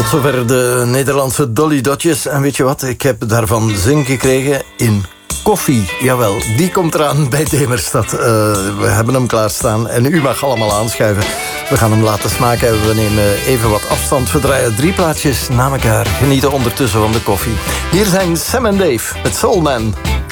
Tot zover de Nederlandse Dolly Dotjes. En weet je wat, ik heb daarvan zin gekregen in koffie. Jawel, die komt eraan bij Demerstad. We hebben hem klaarstaan en u mag allemaal aanschuiven. We gaan hem laten smaken. We nemen even wat afstand. We draaien 3 plaatjes na elkaar. Genieten ondertussen van de koffie. Hier zijn Sam en Dave met Soul Man.